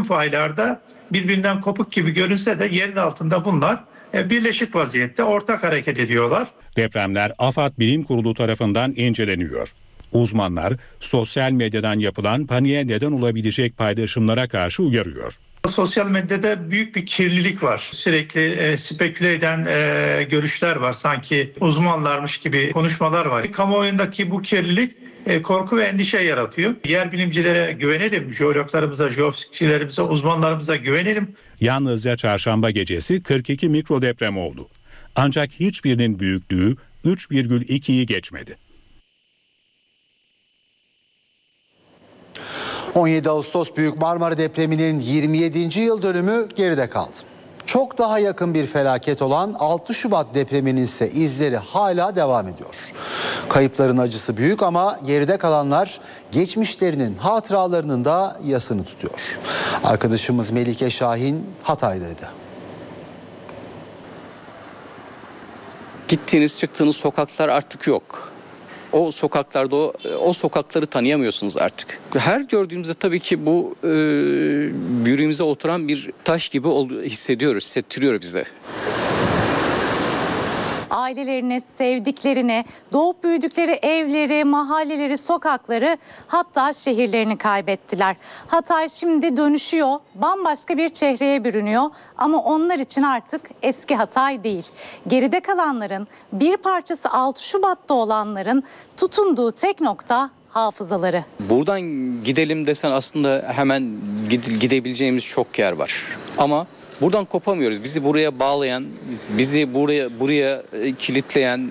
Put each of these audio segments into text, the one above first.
Tüm faylarda birbirinden kopuk gibi görünse de yerin altında bunlar birleşik vaziyette ortak hareket ediyorlar. Depremler AFAD Bilim Kurulu tarafından inceleniyor. Uzmanlar sosyal medyadan yapılan paniğe neden olabilecek paylaşımlara karşı uyarıyor. Sosyal medyada büyük bir kirlilik var. Sürekli speküle eden görüşler var. Sanki uzmanlarmış gibi konuşmalar var. Kamuoyundaki bu kirlilik korku ve endişe yaratıyor. Yer bilimcilere güvenelim, jeologlarımıza, jeofizikçilerimize, uzmanlarımıza güvenelim. Yalnızca çarşamba gecesi 42 mikro deprem oldu. Ancak hiçbirinin büyüklüğü 3,2'yi geçmedi. 17 Ağustos Büyük Marmara depreminin 27. yıl dönümü geride kaldı. Çok daha yakın bir felaket olan 6 Şubat depreminin ise izleri hala devam ediyor. Kayıpların acısı büyük ama geride kalanlar geçmişlerinin hatıralarının da yasını tutuyor. Arkadaşımız Melike Şahin Hatay'daydı. Gittiğiniz çıktığınız sokaklar artık yok. O sokaklarda o sokakları tanıyamıyorsunuz artık. Her gördüğümüzde tabii ki bu yüreğimize oturan bir taş gibi hissediyoruz, hissettiriyor bize. Ailelerine, sevdiklerine, doğup büyüdükleri evleri, mahalleleri, sokakları, hatta şehirlerini kaybettiler. Hatay şimdi dönüşüyor, bambaşka bir çehreye bürünüyor ama onlar için artık eski Hatay değil. Geride kalanların, bir parçası 6 Şubat'ta olanların tutunduğu tek nokta hafızaları. Buradan gidelim desen aslında hemen gidebileceğimiz çok yer var. Ama buradan kopamıyoruz. Bizi buraya bağlayan, bizi buraya kilitleyen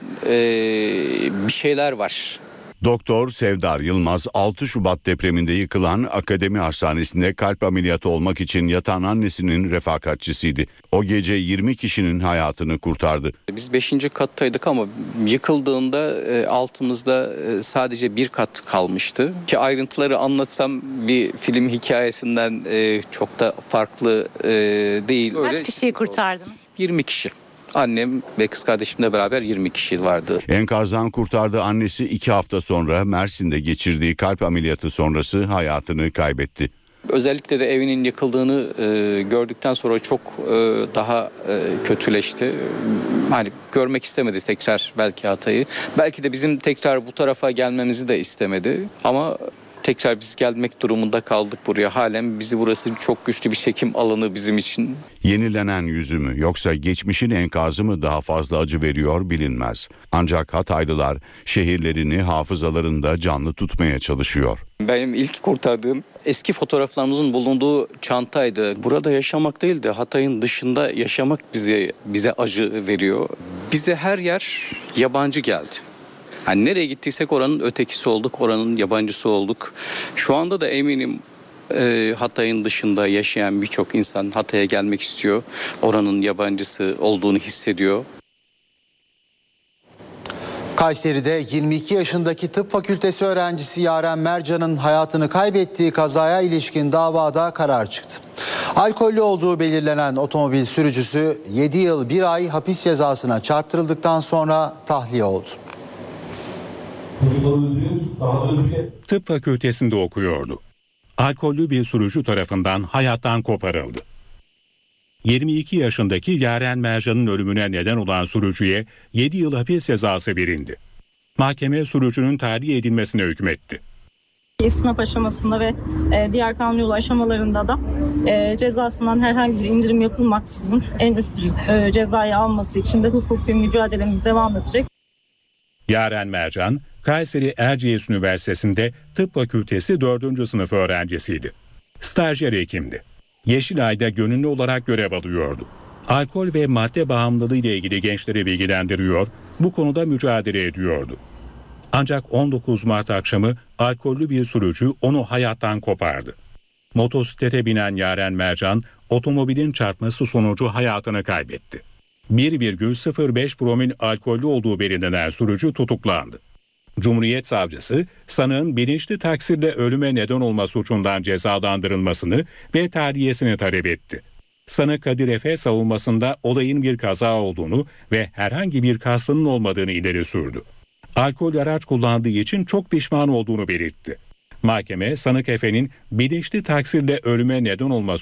bir şeyler var. Doktor Sevdar Yılmaz 6 Şubat depreminde yıkılan Akademi Hastanesi'nde kalp ameliyatı olmak için yatan annesinin refakatçisiydi. O gece 20 kişinin hayatını kurtardı. Biz 5. kattaydık ama yıkıldığında altımızda sadece bir kat kalmıştı. Ki ayrıntıları anlatsam bir film hikayesinden çok da farklı değil. Kaç kişiyi kurtardınız? 20 kişi. Annem ve kız kardeşimle beraber 20 kişi vardı. Enkazdan kurtardığı annesi 2 hafta sonra Mersin'de geçirdiği kalp ameliyatı sonrası hayatını kaybetti. Özellikle de evinin yıkıldığını gördükten sonra çok daha kötüleşti. Hani görmek istemedi tekrar belki Hatay'ı. Belki de bizim tekrar bu tarafa gelmemizi de istemedi. Ama tekrar biz gelmek durumunda kaldık buraya. Halen bizi burası çok güçlü bir çekim alanı bizim için. Yenilenen yüzü mü yoksa geçmişin enkazı mı daha fazla acı veriyor bilinmez. Ancak Hataylılar şehirlerini hafızalarında canlı tutmaya çalışıyor. Benim ilk kurtardığım eski fotoğraflarımızın bulunduğu çantaydı. Burada yaşamak değil de Hatay'ın dışında yaşamak bize acı veriyor. Bize her yer yabancı geldi. Yani nereye gittiysek oranın ötekisi olduk, oranın yabancısı olduk. Şu anda da eminim Hatay'ın dışında yaşayan birçok insan Hatay'a gelmek istiyor. Oranın yabancısı olduğunu hissediyor. Kayseri'de 22 yaşındaki tıp fakültesi öğrencisi Yaren Mercan'ın hayatını kaybettiği kazaya ilişkin davada karar çıktı. Alkollü olduğu belirlenen otomobil sürücüsü 7 yıl 1 ay hapis cezasına çarptırıldıktan sonra tahliye oldu. Tıp fakültesinde okuyordu. Alkollü bir sürücü tarafından hayattan koparıldı. 22 yaşındaki Yaren Mercan'ın ölümüne neden olan sürücüye 7 yıl hapis cezası verildi. Mahkeme sürücünün tahliye edilmesine hükmetti. İstinaf aşamasında ve diğer kanun yolu aşamalarında da cezasından herhangi bir indirim yapılmaksızın en üst cezayı alması için de hukuki mücadelemiz devam edecek. Yaren Mercan, Kayseri Erciyes Üniversitesi'nde tıp fakültesi 4. sınıf öğrencisiydi. Stajyer hekimdi. Yeşilay'da gönüllü olarak görev alıyordu. Alkol ve madde bağımlılığı ile ilgili gençleri bilgilendiriyor, bu konuda mücadele ediyordu. Ancak 19 Mart akşamı alkollü bir sürücü onu hayattan kopardı. Motosiklete binen Yaren Mercan, otomobilin çarpması sonucu hayatını kaybetti. 1,05 promil alkollü olduğu belirlenen sürücü tutuklandı. Cumhuriyet Savcısı, sanığın bilinçli taksirle ölüme neden olma suçundan cezalandırılmasını ve tahliyesini talep etti. Sanık Kadir Efe savunmasında olayın bir kaza olduğunu ve herhangi bir kastının olmadığını ileri sürdü. Alkol araç kullandığı için çok pişman olduğunu belirtti. Mahkeme, sanık Efe'nin bilinçli taksirle ölüme neden olma